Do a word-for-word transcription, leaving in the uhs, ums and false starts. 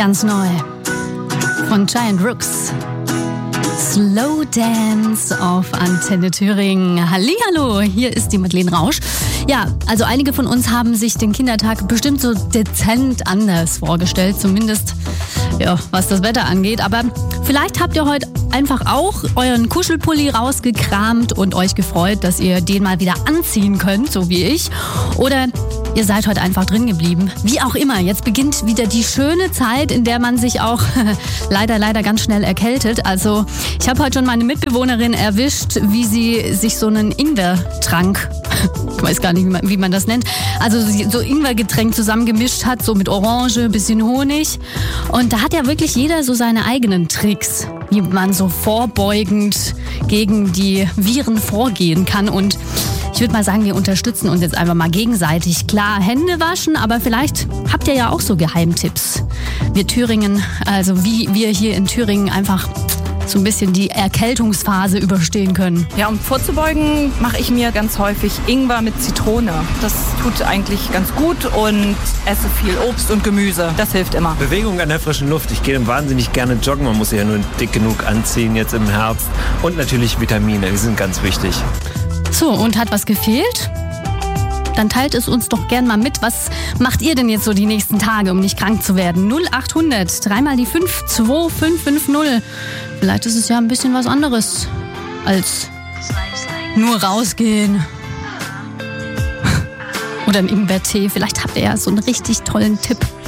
Ganz neu von Giant Rooks. Slow Dance auf Antenne Thüringen. Hallihallo, hier ist die Madeleine Rausch. Ja, also einige von uns haben sich den Kindertag bestimmt so dezent anders vorgestellt, zumindest ja, was das Wetter angeht. Aber vielleicht habt ihr heute einfach auch euren Kuschelpulli rausgekramt und euch gefreut, dass ihr den mal wieder anziehen könnt, so wie ich. Oder ihr seid heute einfach drin geblieben. Wie auch immer, jetzt beginnt wieder die schöne Zeit, in der man sich auch leider, leider ganz schnell erkältet. Also ich habe heute schon meine Mitbewohnerin erwischt, wie sie sich so einen Ingwertrank, ich weiß gar nicht, wie man, wie man das nennt, also so Ingwergetränk zusammengemischt hat, so mit Orange, bisschen Honig. Und da hat ja wirklich jeder so seine eigenen Tricks, wie man so vorbeugend gegen die Viren vorgehen kann. Und ich würde mal sagen, wir unterstützen uns jetzt einfach mal gegenseitig. Klar, Hände waschen, aber vielleicht habt ihr ja auch so Geheimtipps. Wir Thüringen, also wie wir hier in Thüringen einfach so ein bisschen die Erkältungsphase überstehen können. Ja, um vorzubeugen, mache ich mir ganz häufig Ingwer mit Zitrone. Das tut eigentlich ganz gut und esse viel Obst und Gemüse. Das hilft immer. Bewegung an der frischen Luft. Ich gehe wahnsinnig gerne joggen. Man muss sich ja nur dick genug anziehen jetzt im Herbst. Und natürlich Vitamine, die sind ganz wichtig. So, und hat was gefehlt? Dann teilt es uns doch gern mal mit. Was macht ihr denn jetzt so die nächsten Tage, um nicht krank zu werden? null acht hundert, dreimal die fünf, zwei fünf fünf null. Vielleicht ist es ja ein bisschen was anderes als nur rausgehen. Oder ein Ingwertee. Vielleicht habt ihr ja so einen richtig tollen Tipp.